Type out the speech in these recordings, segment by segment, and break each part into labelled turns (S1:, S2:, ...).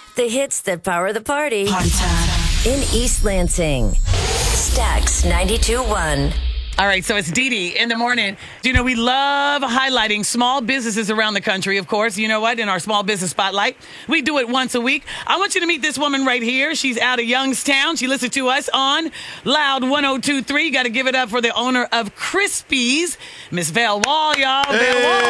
S1: The hits that power the party.
S2: Party time.
S1: In East Lansing. Stax 92.1.
S3: All right, so it's Dee Dee in the morning. Do you know we love highlighting small businesses around the country, of course. You know what? In our small business spotlight. We do it once a week. I want you to meet this woman right here. She's out of Youngstown. She listens to us on Loud 102.3. Got to give it up for the owner of Crispies, Miss Val Wall, y'all.
S4: Hey.
S3: Val Wall.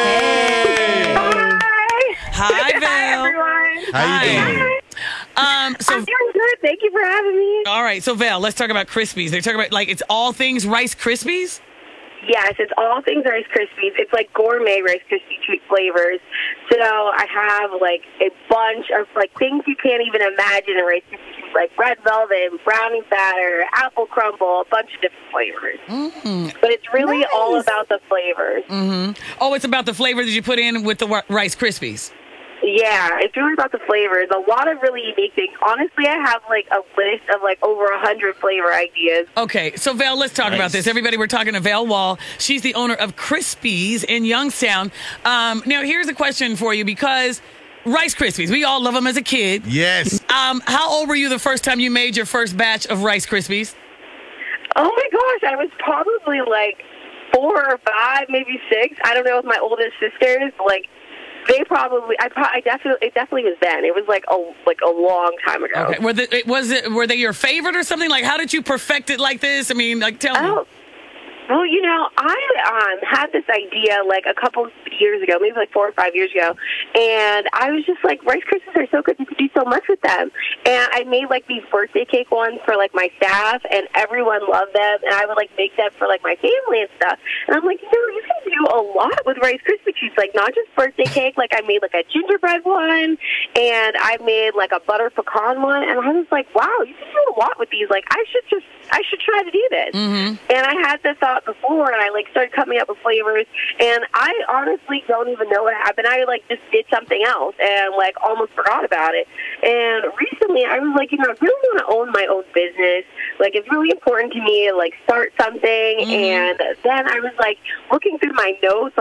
S4: Hi.
S3: Hi, Val.
S4: Hi, everyone.
S5: How you doing?
S4: I'm doing good. Thank you for having me.
S3: All right, so Val, let's talk about Crispies. They're talking about, like, it's all things Rice Krispies?
S4: Yes, it's all things Rice Krispies. It's like gourmet Rice Krispie treat flavors. So I have like a bunch of like things you can't even imagine in Rice Krispie treats, like red velvet, brownie batter, apple crumble, a bunch of different flavors.
S3: Mm-hmm.
S4: But it's really all about the flavors.
S3: Mm-hmm. Oh, it's about the flavor that you put in with the Rice Krispies.
S4: Yeah, it's really about the flavors. A lot of really unique things. Honestly, I have like a list of like over 100 flavor ideas.
S3: Okay, so Val, let's talk about this. Everybody, we're talking to Val Wall. She's the owner of Crispies in Youngstown. Now, here's a question for you because Rice Krispies, we all love them as a kid.
S5: Yes.
S3: How old were you the first time you made your first batch of Rice Krispies?
S4: Oh my gosh, I was probably like 4 or 5, maybe 6. I don't know with my oldest sisters. Like, they probably, it definitely was then. It was like a long time ago.
S3: Okay, were they your favorite or something? Like, how did you perfect it like this? I mean, like, tell me.
S4: Well, you know, I had this idea like a couple years ago, maybe like 4 or 5 years ago, and I was just like, Rice Krispies are so good, you could do so much with them. And I made like these birthday cake ones for like my staff, and everyone loved them, and I would like make them for like my family and stuff. And I'm like, you know, you can do a lot with Rice Krispie treats, like not just birthday cake, like I made like a gingerbread one, and I made like a butter pecan one, and I was like, wow, you can do a lot with these. Like, I should try to do this.
S3: Mm-hmm.
S4: And I had the thought before, and I like started coming up with flavors, and I honestly don't even know what happened. I like just did something else and like almost forgot about it. And recently I was like, you know, I really want to own my own business. Like, it's really important to me to like start something. Mm-hmm. And then I was like looking through my notes